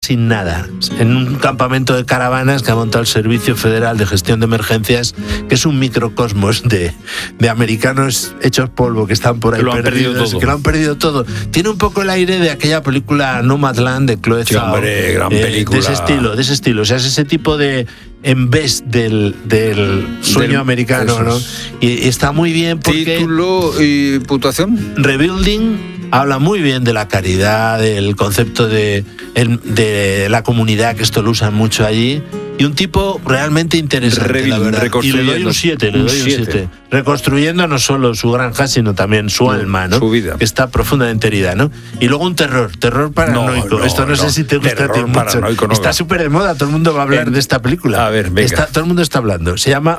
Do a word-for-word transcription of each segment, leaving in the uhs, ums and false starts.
sin nada, en un campamento de caravanas que ha montado el Servicio Federal de Gestión de Emergencias, que es un microcosmos de, de americanos hechos polvo que están por ahí que lo perdidos, han perdido todo. que lo han perdido todo. Tiene un poco el aire de aquella película Nomadland de Chloe Sí, Zhao, hombre, gran eh, película. de ese estilo, de ese estilo. O sea, es ese tipo de en vez del, del sueño Del- americano, eso ¿no? es. Y, y está muy bien porque Título y puntuación. Rebuilding habla muy bien de la caridad, del concepto de, el- de la comunidad, que esto lo usan mucho allí, y un tipo realmente interesante, Rebuilding, la verdad. Y le doy un siete, le un doy un siete. siete. Reconstruyendo no solo su granja, sino también su alma, ¿no? Su vida. Que está profundamente herida, ¿no? Y luego un terror, terror paranoico. No, no, esto no, no. sé si te gusta a ti Terror mucho. paranoico, no. Está súper de moda, todo el mundo va a hablar En- de esta película. A ver, venga. Está, todo el mundo está hablando. Se llama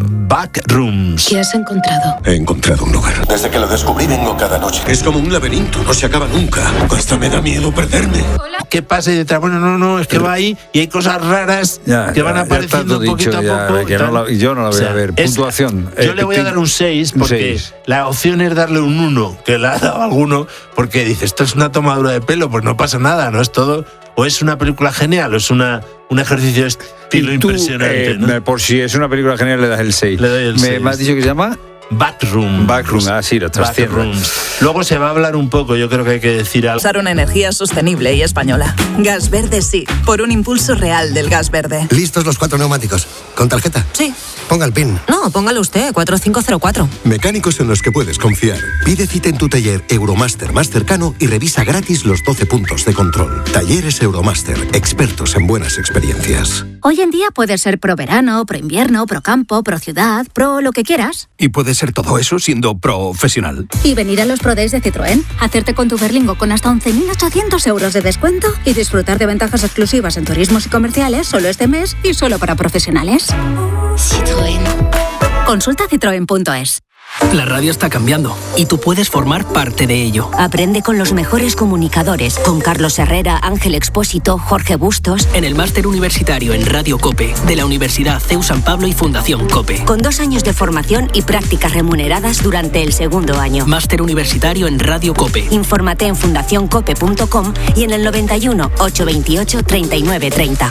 Backrooms. ¿Qué has encontrado? He encontrado un lugar. Desde que lo descubrí vengo cada noche. Es como un laberinto, no se acaba nunca. Hasta me da miedo perderme. ¿Qué pasa? Y detrás, bueno, no, no, es que va ahí y hay cosas raras Ya, que van ya, ya apareciendo está todo poquito dicho, a ya, poco. que y no tal. la- yo no la voy O sea, a ver. es- Puntuación. Yo Eh, le voy a te- dar un seis un porque seis. la opción es darle un uno, que le ha dado alguno, porque dice, esto es una tomadura de pelo, pues no pasa nada, ¿no? Es todo, o es una película genial, o es una, un ejercicio de estilo Y tú, impresionante, eh, ¿no? Por si es una película genial, le das el seis. Le doy el me, seis. me has dicho que se llama Backroom. Backroom, ah, sí, lo trasciende. Backrooms. Luego se va a hablar un poco, yo creo que hay que decir algo. Usar una energía sostenible y española. Gas Verde sí, por un impulso real del gas verde. ¿Listos los cuatro neumáticos? ¿Con tarjeta? Sí. Ponga el PIN. No, póngalo usted, cuatro cinco cero cuatro. Mecánicos en los que puedes confiar. Pide cita en tu taller Euromaster más cercano y revisa gratis los doce puntos de control. Talleres Euromaster, expertos en buenas experiencias. Hoy en día puedes ser pro verano, pro invierno, pro campo, pro ciudad, pro lo que quieras. Y puede ser todo eso siendo profesional. Y venir a los Pro Days de Citroën, hacerte con tu Berlingo con hasta once mil ochocientos euros de descuento y disfrutar de ventajas exclusivas en turismos y comerciales solo este mes y solo para profesionales. Citroën. Consulta citroen punto es. La radio está cambiando y tú puedes formar parte de ello. Aprende con los mejores comunicadores, con Carlos Herrera, Ángel Expósito, Jorge Bustos. En el máster universitario en Radio COPE de la Universidad C E U San Pablo y Fundación COPE. Con dos años de formación y prácticas remuneradas durante el segundo año. Máster universitario en Radio COPE. Infórmate en fundación cope punto com y en el noventa y uno, ochocientos veintiocho, treinta y nueve treinta.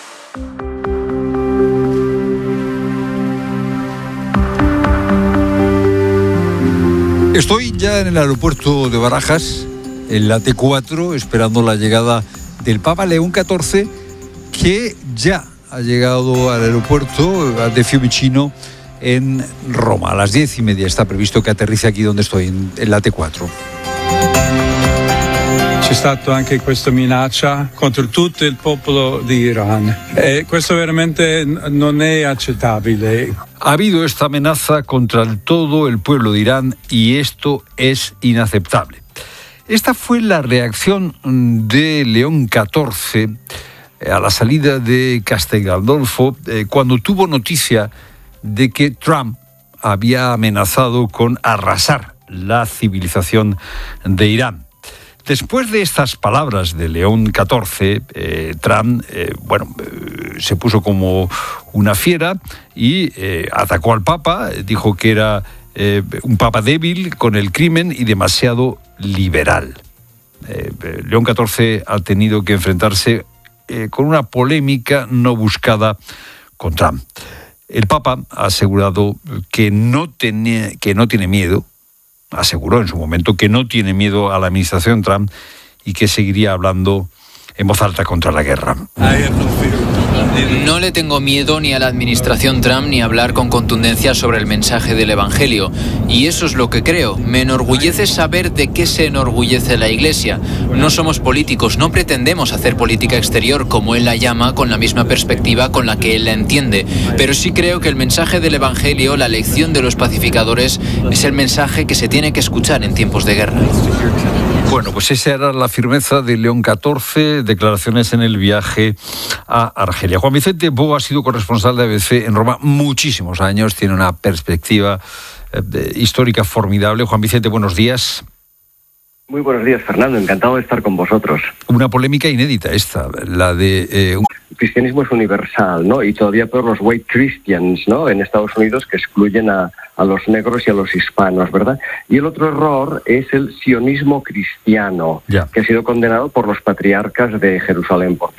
Estoy ya en el aeropuerto de Barajas, en la T cuatro, esperando la llegada del Papa León catorce, que ya ha llegado al aeropuerto de Fiumicino en Roma. A las diez y media está previsto que aterrice aquí donde estoy, en, en la T cuatro. C'è stato anche questa minaccia contro tutto il popolo di Iran e questo veramente non è accettabile. Ha habido esta amenaza contra el todo el pueblo de Irán y esto es inaceptable. Esta fue la reacción de León catorce a la salida de Castel Gandolfo eh, cuando tuvo noticia de que Trump había amenazado con arrasar la civilización de Irán. Después de estas palabras de León catorce, eh, Trump eh, bueno, eh, se puso como una fiera y eh, atacó al Papa, dijo que era eh, un Papa débil con el crimen y demasiado liberal. Eh, León catorce ha tenido que enfrentarse eh, con una polémica no buscada con Trump. El Papa ha asegurado que no, tenía, que no tiene miedo, aseguró en su momento que no tiene miedo a la administración Trump y que seguiría hablando en voz alta contra la guerra. No le tengo miedo ni a la administración Trump ni a hablar con contundencia sobre el mensaje del Evangelio. Y eso es lo que creo. Me enorgullece saber de qué se enorgullece la Iglesia. No somos políticos, no pretendemos hacer política exterior como él la llama, con la misma perspectiva con la que él la entiende. Pero sí creo que el mensaje del Evangelio, la lección de los pacificadores, es el mensaje que se tiene que escuchar en tiempos de guerra. Bueno, pues esa era la firmeza de León catorce, declaraciones en el viaje a Argelia. Juan Vicente Bo ha sido corresponsal de A B C en Roma muchísimos años, tiene una perspectiva eh, histórica formidable. Juan Vicente, buenos días. Muy buenos días, Fernando, encantado de estar con vosotros. Una polémica inédita esta, la de... Eh, un... El cristianismo es universal, ¿no? Y todavía peor los white Christians, ¿no? En Estados Unidos, que excluyen a, a los negros y a los hispanos, ¿verdad? Y el otro error es el sionismo cristiano, ya. que ha sido condenado por los patriarcas de Jerusalén, por